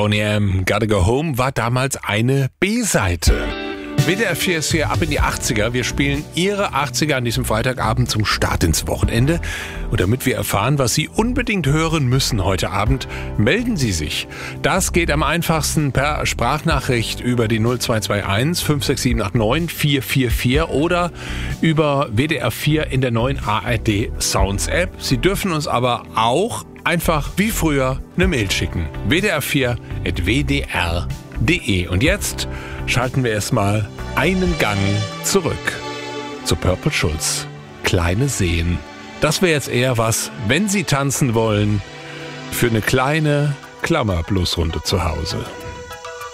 Boney M. Gotta Go Home war damals eine B-Seite. WDR 4 ist hier ab in die 80er. Wir spielen Ihre 80er an diesem Freitagabend zum Start ins Wochenende. Und damit wir erfahren, was Sie unbedingt hören müssen heute Abend, melden Sie sich. Das geht am einfachsten per Sprachnachricht über die 0221 56789 444 oder über WDR 4 in der neuen ARD Sounds App. Sie dürfen uns aber auch einfach wie früher eine Mail schicken. wdr4@wdr.de. Und jetzt schalten wir erstmal einen Gang zurück zu Purple Schulz. Kleine Seen. Das wäre jetzt eher was, wenn Sie tanzen wollen, für eine kleine Klammer-Bluesrunde zu Hause.